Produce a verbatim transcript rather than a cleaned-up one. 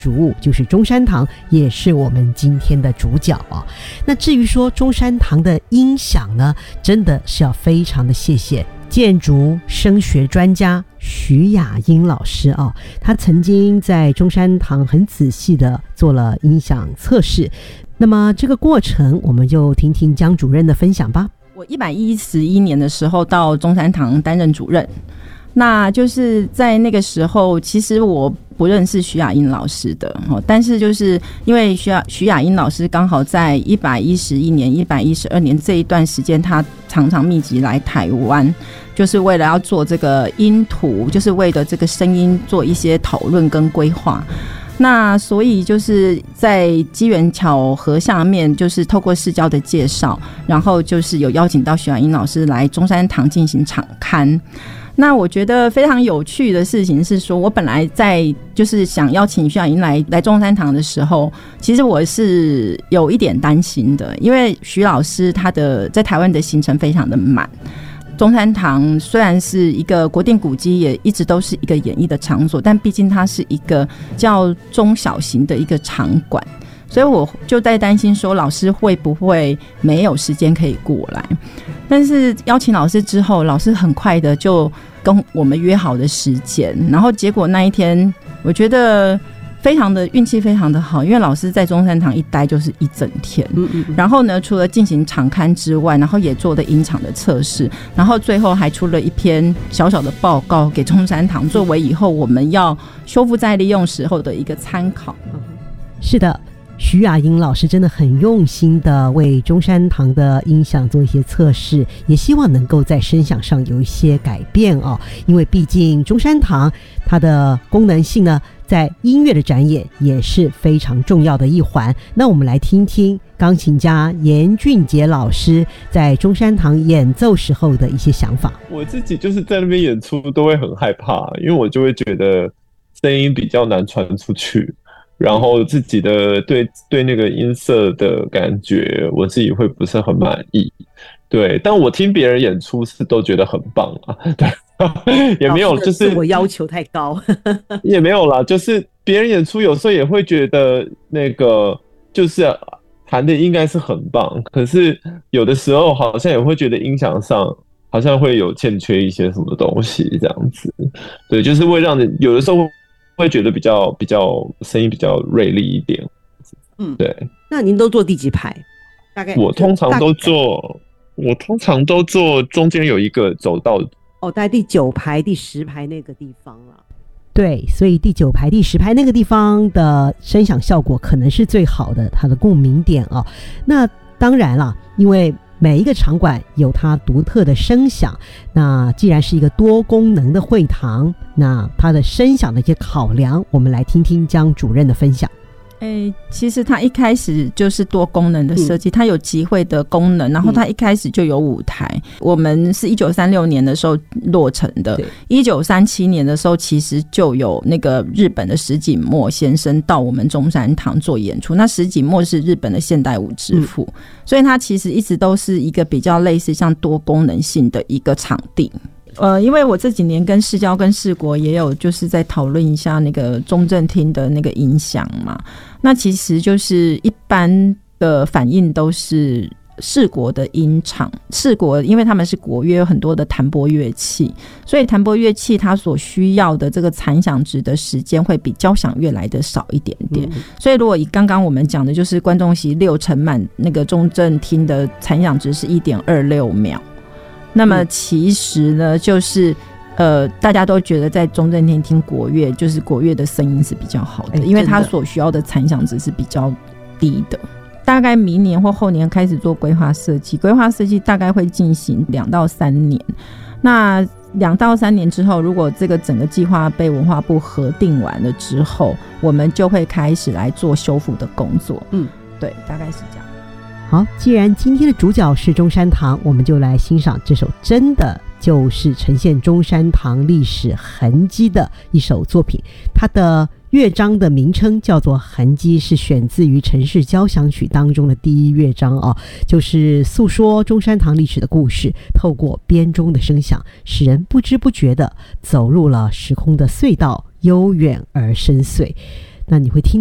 主物就是中山堂，也是我们今天的主角啊。那至于说中山堂的音响呢，真的是要非常的谢谢建筑声学专家徐雅英老师啊，他曾经在中山堂很仔细的做了音响测试。那么这个过程，我们就听听江主任的分享吧。 我一百一十一年的时候到中山堂担任主任，那就是在那个时候，其实我不认识徐雅英老师的，但是就是因为徐雅徐雅英老师刚好在一百一十一年、一百一十二年这一段时间，他常常密集来台湾，就是为了要做这个音图，就是为了这个声音做一些讨论跟规划。那所以就是在机缘巧合下面，就是透过市交的介绍，然后就是有邀请到徐雅英老师来中山堂进行场勘。那我觉得非常有趣的事情是说，我本来在就是想邀请徐雅英来来中山堂的时候，其实我是有一点担心的，因为徐老师他的在台湾的行程非常的满。中山堂虽然是一个国定古迹，也一直都是一个演艺的场所，但毕竟它是一个较中小型的一个场馆，所以我就在担心说老师会不会没有时间可以过来。但是邀请老师之后，老师很快的就跟我们约好的时间，然后结果那一天我觉得非常的运气非常的好，因为老师在中山堂一待就是一整天。嗯嗯嗯。然后呢，除了进行场勘之外，然后也做了音场的测试，然后最后还出了一篇小小的报告给中山堂，作为以后我们要修复再利用时候的一个参考。 是的，徐雅英老师真的很用心的为中山堂的音响做一些测试，也希望能够在声响上有一些改变哦。因为毕竟中山堂它的功能性呢，在音乐的展演也是非常重要的一环。那我们来听听钢琴家严俊杰老师在中山堂演奏时候的一些想法。 我自己就是在那边演出都会很害怕，因为我就会觉得声音比较难传出去，然后自己的对对那个音色的感觉，我自己会不是很满意。对，但我听别人演出是都觉得很棒啊。对。也没有，就是自我要求太高， 也没有啦。就是别人演出有时候也会觉得那个就是弹的应该是很棒，可是有的时候好像也会觉得音响上好像会有欠缺一些什么东西这样子。对，就是会让人有的时候会觉得比较比较声音比较锐利一点。嗯，对。 那您都坐第几排？大概我通常都坐，我通常都坐中间有一个走道。 哦，在第九排、第十排那个地方了。对，所以第九排、第十排那个地方的声响效果可能是最好的，它的共鸣点啊。那当然啦，因为每一个场馆有它独特的声响，那既然是一个多功能的会堂，那它的声响的一些考量，我们来听听江主任的分享。 欸、其实它一开始就是多功能的设计、嗯、它有集会的功能，然后它一开始就有舞台、嗯、我们是一九三六年的时候落成的，一九三七年的时候其实就有那个日本的石井墨先生到我们中山堂做演出，那石井墨是日本的现代舞之父、嗯、所以它其实一直都是一个比较类似像多功能性的一个场地。呃，因为我这几年跟市交跟市国也有就是在讨论一下那个中正厅的那个影响嘛，那其实就是一般的反应都是市国的音场，市国因为他们是国乐，有很多的弹拨乐器，所以弹拨乐器它所需要的这个残响值的时间会比交响乐来的少一点点、嗯、所以如果以刚刚我们讲的就是观众席六成满，那个中正厅的残响值是 一点二六秒，那么其实呢就是呃，大家都觉得在中正厅听国乐，就是国乐的声音是比较好的、欸、因为它所需要的残响值是比较低的。大概明年或后年开始做规划设计，规划设计大概会进行两到三年，那两到三年之后，如果这个整个计划被文化部核定完了之后，我们就会开始来做修复的工作。嗯，对，大概是这样。 好，既然今天的主角是中山堂，我们就来欣赏这首真的就是呈现中山堂历史痕迹的一首作品。它的乐章的名称叫做痕迹，是选自于城市交响曲当中的第一乐章啊，就是诉说中山堂历史的故事，透过编钟的声响，使人不知不觉地走入了时空的隧道，悠远而深邃。 那你会听